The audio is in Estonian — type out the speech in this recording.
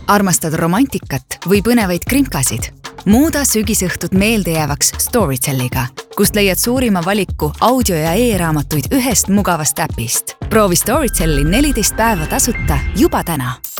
armastad romantikat või põnevaid krimkasid? Muuda sügisõhtud meeldejäävaks Storytelliga, kust leiad suurima valiku audio- ja e-raamatuid ühest mugavast äpist. Proovi Storytelli 14 päeva tasuta juba täna.